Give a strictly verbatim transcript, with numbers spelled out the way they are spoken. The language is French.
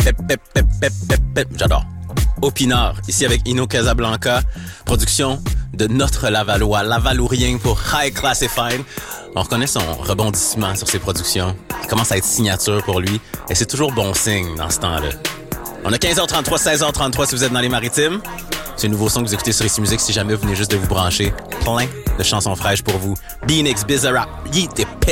pep, pep, pep, pep, pep, pep. J'adore. Au Pinard, ici avec Ino Casablanca, production de notre Lavallois, Lavalourien pour High Classified. On reconnaît son rebondissement sur ses productions. Il commence à être signature pour lui et c'est toujours bon signe dans ce temps-là. On a quinze heures trente-trois, seize heures trente-trois si vous êtes dans les Maritimes. C'est un nouveau son que vous écoutez sur Ici Musique si jamais vous venez juste de vous brancher. Plein de chansons fraîches pour vous. B N X, Bizarrap, Yeet et